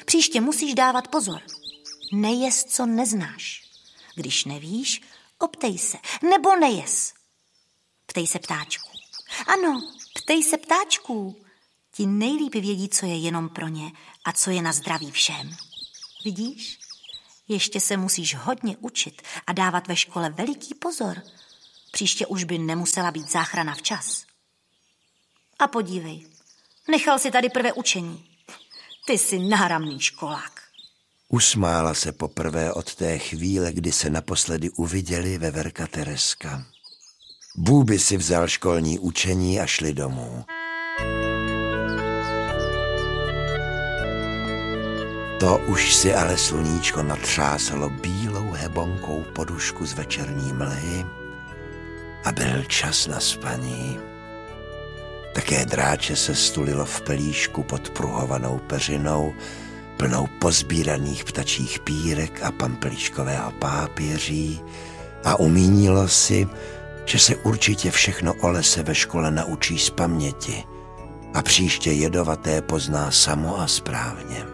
Příště musíš dávat pozor. Nejez, co neznáš. Když nevíš, optej se, nebo nejez. Ptej se ptáčků. Ano, ptej se ptáčků. Ti nejlíp vědí, co je jenom pro ně a co je na zdraví všem. Vidíš? Ještě se musíš hodně učit a dávat ve škole veliký pozor. Příště už by nemusela být záchrana včas. A podívej, nechal si tady prvé učení. Ty jsi náramný školák. Usmála se poprvé od té chvíle, kdy se naposledy uviděli veverka Tereska. Bůby si vzal školní učení a šli domů. To už si ale sluníčko natřásalo bílou hebonkou podušku z večerní mlhy a byl čas na spaní. Také dráče se stulilo v pelíšku pod pruhovanou peřinou, plnou pozbíraných ptačích pírek a pampeliškového pápěří a umínilo si, že se určitě všechno o lese ve škole naučí z paměti a příště jedovaté pozná samo a správně.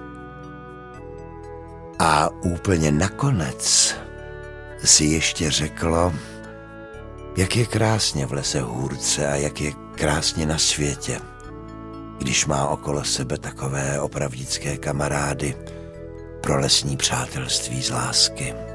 A úplně nakonec si ještě řeklo, jak je krásně v lese hůrce a jak je krásně na světě, když má okolo sebe takové opravdické kamarády pro lesní přátelství z lásky.